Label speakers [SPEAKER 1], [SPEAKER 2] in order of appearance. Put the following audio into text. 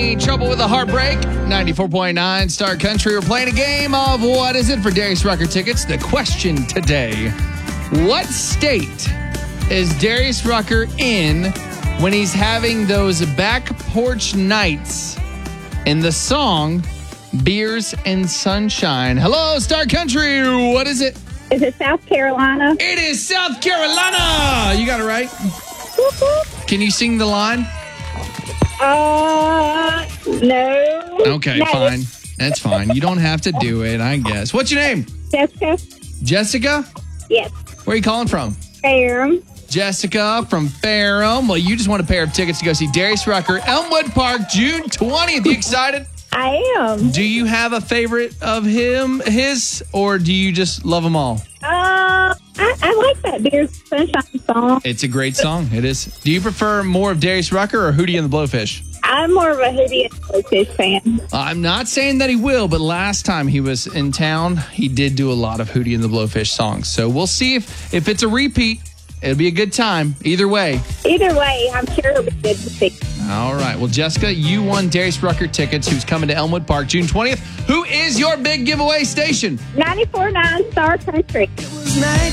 [SPEAKER 1] Any trouble with a heartbreak? 94.9 Star Country. We're playing a game of What Is It for Darius Rucker tickets. The question today, what state is Darius Rucker in when he's having those back porch nights in the song Beers and Sunshine? Hello, Star Country. What is it?
[SPEAKER 2] Is it South Carolina?
[SPEAKER 1] It is South Carolina. You got it right. Can you sing the line?
[SPEAKER 2] No.
[SPEAKER 1] Okay,
[SPEAKER 2] No.
[SPEAKER 1] fine. That's fine. You don't have to do it, I guess. What's your name?
[SPEAKER 2] Jessica?
[SPEAKER 1] Jessica?
[SPEAKER 2] Yes.
[SPEAKER 1] Where are you calling from?
[SPEAKER 2] Fairham.
[SPEAKER 1] Jessica from Fairham. Well, you just want a pair of tickets to go see Darius Rucker, Elmwood Park, June 20th. You excited?
[SPEAKER 2] I am.
[SPEAKER 1] Do you have a favorite of his, or do you just love them all?
[SPEAKER 2] I like that Beers Sunshine song.
[SPEAKER 1] It's a great song. It is. Do you prefer more of Darius Rucker or Hootie and the Blowfish?
[SPEAKER 2] I'm more of a Hootie and Blowfish fan.
[SPEAKER 1] I'm not saying that he will, but last time he was in town, he did do a lot of Hootie and the Blowfish songs. So we'll see if it's a repeat. It'll be a good time. Either way.
[SPEAKER 2] Either way, I'm sure it'll be good to see.
[SPEAKER 1] All right. Well, Jessica, you won Darius Rucker tickets, who's coming to Elmwood Park June 20th. Who is your big giveaway station?
[SPEAKER 2] 94.9 Star Country.